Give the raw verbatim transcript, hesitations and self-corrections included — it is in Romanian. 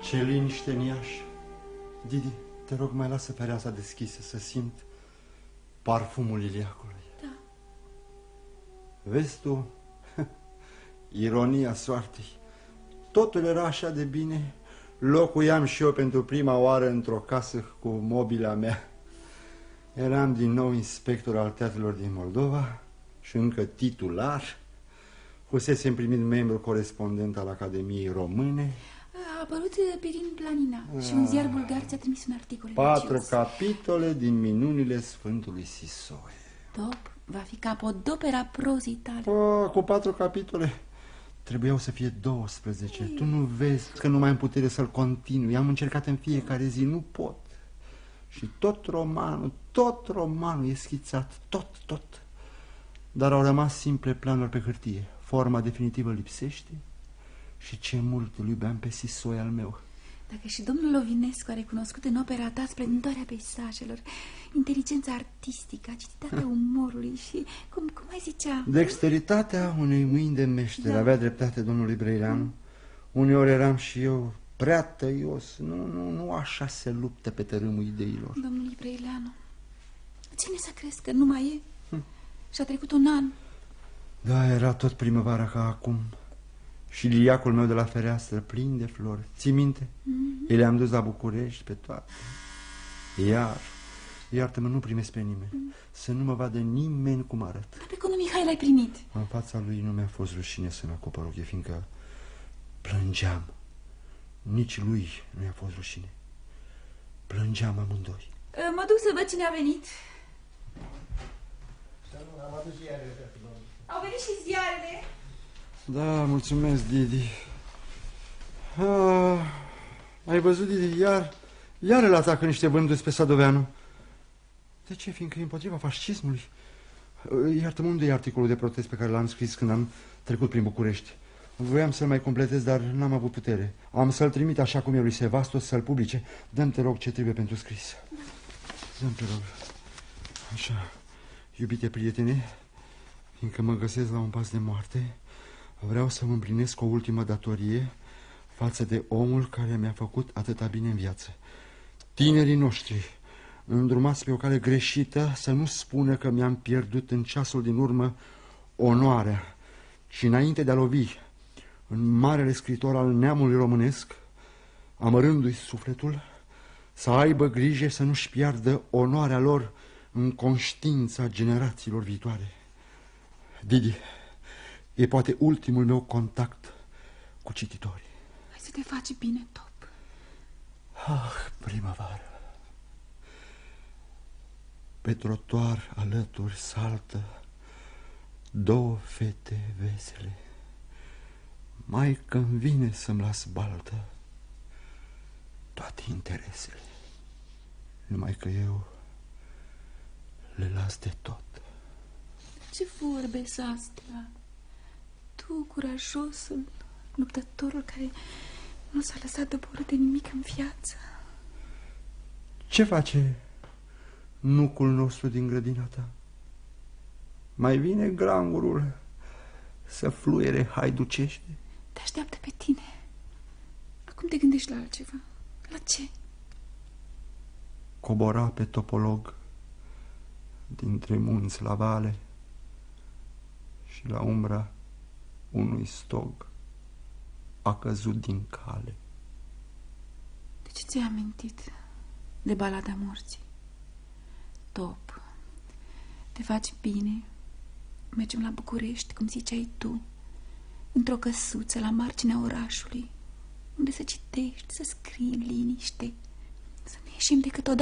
Ce liniște în Iași. Didi, te rog, mai lasă fereastra deschisă să simt parfumul iliacului. Da. Vezi tu, ironia soartei. Totul era așa de bine. Locuiam și eu pentru prima oară într-o casă cu mobila mea. Eram din nou inspector al teatrelor din Moldova și încă titular. Fusesem primit membru corespondent al Academiei Române. A apărut Pirin Planina a... și un ziar bulgar ți-a trimis un articol. Patru religios. capitole din minunile Sfântului Sisoie. Top, va fi capodopera prozii tale. O, cu patru capitole trebuiau să fie douăsprezece. Tu nu vezi că nu mai am putere să-l continui. Am încercat în fiecare zi, nu pot. Și tot romanul, tot romanul e schițat, tot, tot. Dar au rămas simple planuri pe hârtie. Forma definitivă lipsește. Și ce mult îl iubeam pe Sisoie al meu. Dacă și domnul Lovinescu a recunoscut în opera ta splendoarea peisajelor, inteligența artistică, aciditatea umorului și, cum, cum ai zicea... Dexteritatea unei mâini de meșter. Da. Avea dreptate domnului Brăileanu. Mm. Uneori eram și eu prea tăios. Nu, nu, nu așa se luptă pe tărâmul ideilor. Domnul Brăileanu, cine să crezi că nu mai e? Hm. Și-a trecut un an. Da, era tot primăvara ca acum. Și liliacul meu de la fereastră plin de flori. Ții minte? Mm-hmm. Eu le-am dus la București pe toate. Iar, iartă-mă, nu primesc pe nimeni. Mm. Să nu mă vadă nimeni cum arăt. Pe cum Mihai l-ai primit? În fața lui nu mi-a fost rușine să-mi acopăr ochii, fiindcă plângeam. Nici lui nu mi-a fost rușine. Plângeam amândoi. Mă duc să văd cine a venit. Am adus ziarele. Au venit și ziarele. Da, mulțumesc, Didi. Ah, ai văzut, Didi, iar, iar îl atacă niște vânduți pe Sadoveanu. De ce? Fiindcă e împotriva fascismului. Iartă-mă, unde e articolul de protest pe care l-am scris când am trecut prin București? Voiam să-l mai completez, dar n-am avut putere. Am să-l trimit așa cum e lui Sevastos să-l publice. Dă-mi, te rog, ce trebuie pentru scris. Dă-mi, te rog. Așa, iubite prietene, fiindcă mă găsesc la un pas de moarte, vreau să mă împlinesc o ultimă datorie față de omul care mi-a făcut atâta bine în viață. Tinerii noștri, îndrumați pe o cale greșită, să nu spună că mi-am pierdut în ceasul din urmă onoarea, și înainte de a lovi în marele scriitor al neamului românesc, amărându-i sufletul, să aibă grijă să nu-și piardă onoarea lor în conștiința generațiilor viitoare. Didi, e poate ultimul meu contact cu cititorii. Hai să te faci bine, Top. Ah, primăvară. Pe trotuar alături saltă două fete vesele. Mai că-mi vine să-mi las baltă toate interesele. Numai că eu le las de tot. Ce vorbe sunt astea? Tu, curajosul, luptătorul care nu s-a lăsat doborât de nimic în viață. Ce face nucul nostru din grădina ta? Mai vine grangurul să fluiere haiducește? Te așteaptă pe tine. Acum te gândești la altceva. La ce? Cobora pe topolog dintre munți la vale și la umbra unui stog a căzut din cale. De ce ți-ai amintit de balada morții? Top, te faci bine. Mergem la București, cum ziceai tu, într-o căsuță la marginea orașului, unde să citești, să scrii în liniște, să nu ieșim decât odată